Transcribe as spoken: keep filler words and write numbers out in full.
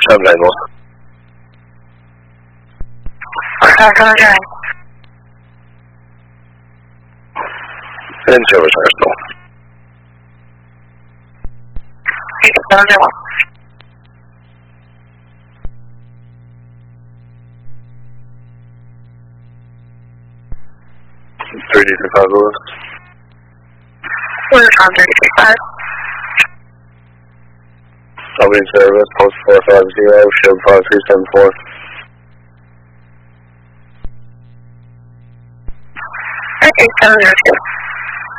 seven nine one. In service, Arsenal. three D Chicago. We're from three six five. I'll be in service, post four five zero, shield five three seven four. Okay, seven zero two.